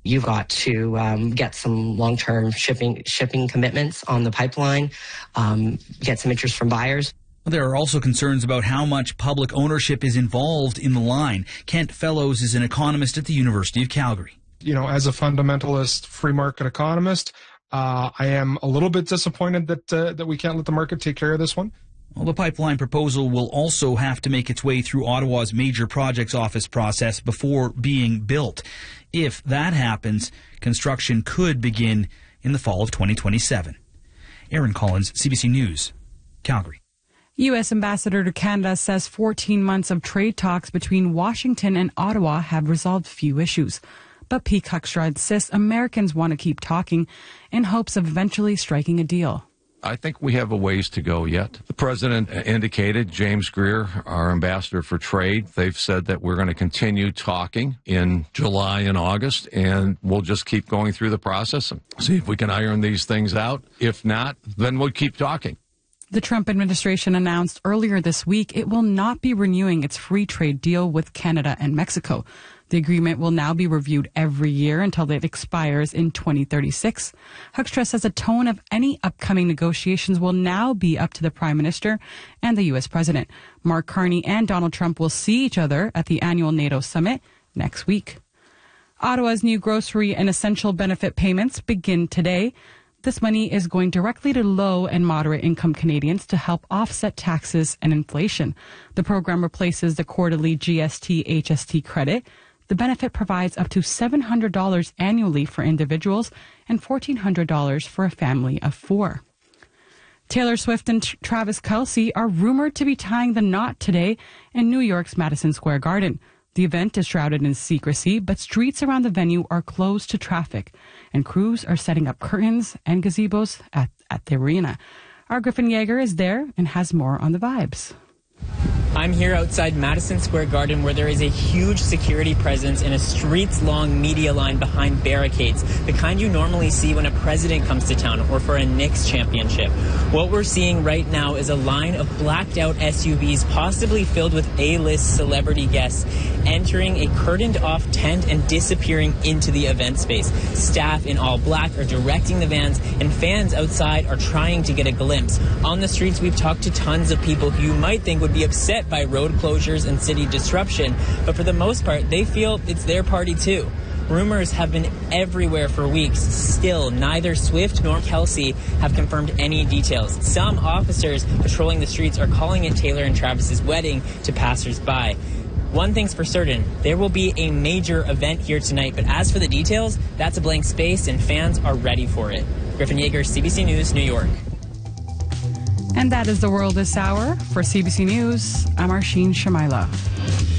You've got to get some long-term shipping commitments on the pipeline, get some interest from buyers. There are also concerns about how much public ownership is involved in the line. Kent Fellows is an economist at the University of Calgary. You know, as a fundamentalist free market economist, I am a little bit disappointed that we can't let the market take care of this one. Well, the pipeline proposal will also have to make its way through Ottawa's Major Projects Office process before being built. If that happens, construction could begin in the fall of 2027. Aaron Collins, CBC News, Calgary. U.S. Ambassador to Canada says 14 months of trade talks between Washington and Ottawa have resolved few issues. But Pete Hoekstra insists Americans want to keep talking in hopes of eventually striking a deal. I think we have a ways to go yet. The president indicated, James Greer, our ambassador for trade, they've said that we're going to continue talking in July and August, and we'll just keep going through the process and see if we can iron these things out. If not, then we'll keep talking. The Trump administration announced earlier this week it will not be renewing its free trade deal with Canada and Mexico. The agreement will now be reviewed every year until it expires in 2036. Hoekstra says the tone of any upcoming negotiations will now be up to the Prime Minister and the U.S. President. Mark Carney and Donald Trump will see each other at the annual NATO summit next week. Ottawa's new grocery and essential benefit payments begin today. This money is going directly to low and moderate income Canadians to help offset taxes and inflation. The program replaces the quarterly GST-HST credit. The benefit provides up to $700 annually for individuals and $1,400 for a family of 4. Taylor Swift and Travis Kelce are rumored to be tying the knot today in New York's Madison Square Garden. The event is shrouded in secrecy, but streets around the venue are closed to traffic, and crews are setting up curtains and gazebos at the arena. Our Griffin Yeager is there and has more on the vibes. I'm here outside Madison Square Garden, where there is a huge security presence and a streets-long media line behind barricades, the kind you normally see when a president comes to town or for a Knicks championship. What we're seeing right now is a line of blacked-out SUVs, possibly filled with A-list celebrity guests, entering a curtained-off tent and disappearing into the event space. Staff in all black are directing the vans, and fans outside are trying to get a glimpse. On the streets, we've talked to tons of people who you might think would be upset by road closures and city disruption, but for the most part, they feel it's their party too. Rumors have been everywhere for weeks. Still, neither Swift nor Kelce have confirmed any details. Some officers patrolling the streets are calling it Taylor and Travis's wedding to passers-by. One thing's for certain, there will be a major event here tonight, but as for the details, that's a blank space and fans are ready for it. Griffin Yeager, CBC News, New York. And that is the world this hour. For CBC News, I'm Arsheen Shamaila.